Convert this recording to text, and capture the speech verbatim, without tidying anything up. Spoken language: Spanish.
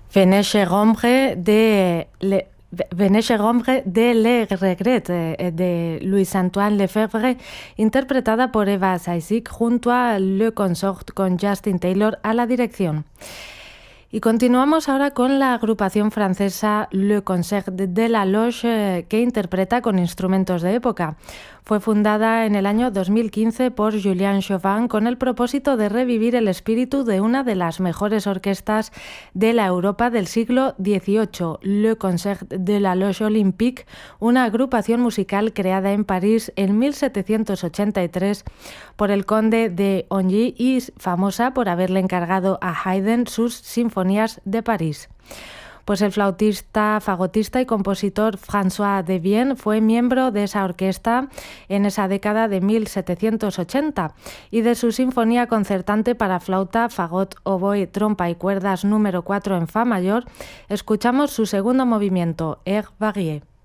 Veneche Rombre de Le, Veneche Rombre de Le Regret de Louis-Antoine Lefebvre, interpretada por Eva Saisik junto a Le Consort con Justin Taylor a la dirección. Y continuamos ahora con la agrupación francesa Le Concert de la Loge, que interpreta con instrumentos de época. Fue fundada en el año dos mil quince por Julien Chauvin con el propósito de revivir el espíritu de una de las mejores orquestas de la Europa del siglo dieciocho, Le Concert de la Loge Olympique, una agrupación musical creada en París en mil setecientos ochenta y tres por el conde de Ongy y famosa por haberle encargado a Haydn sus sinfonías de París. Pues el flautista, fagotista y compositor François Devienne fue miembro de esa orquesta en esa década de mil setecientos ochenta y de su sinfonía concertante para flauta, fagot, oboe, trompa y cuerdas número cuatro en fa mayor, escuchamos su segundo movimiento, Air Varié.